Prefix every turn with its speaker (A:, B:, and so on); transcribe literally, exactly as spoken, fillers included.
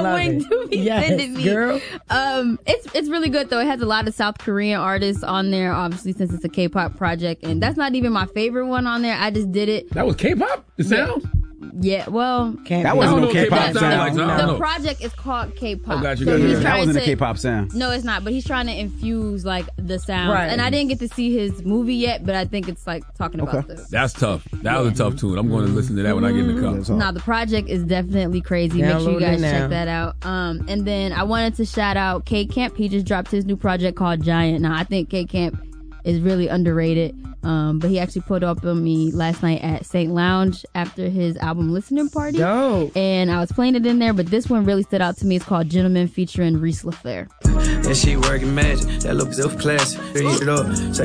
A: going
B: it.
A: to be
B: yes,
A: sending me.
B: Girl.
A: Um, it's it's really good though. It has a lot of South Korean artists on there, obviously since it's a K-pop project, and that's not even my favorite one on there. I just did it.
C: That was K-pop? The sound?
A: Yeah, well,
B: Can't
D: that
B: be.
D: wasn't no
C: K-pop
D: K-pop
C: sound.
D: sound.
C: Like, I don't
A: the
C: know.
A: project is called K-pop.
C: Oh, got you,
A: So
C: got you.
A: he's
D: That
A: trying
D: wasn't
A: to-
D: a K-pop sound.
A: No, it's not. But he's trying to infuse like the sound.
B: Right.
A: And I didn't get to see his movie yet, but I think it's like talking about
D: Okay.
A: the.
C: That's tough. That was a tough tune. I'm going to listen to that when I get in the car.
D: That's all.
A: Nah, the project is definitely crazy. Make sure you
B: Download
A: guys
B: it now.
A: check that out. Um, and then I wanted to shout out K Camp. He just dropped his new project called Giant. Now I think K Camp is really underrated. Um, but he actually put up on me last night at Saint Lounge after his album listening party.
B: Dope.
A: And I was playing it in there, but this one really stood out to me. It's called Gentleman featuring Reese LaFleur.
E: And she working magic. That look so classy. Heat it up. Say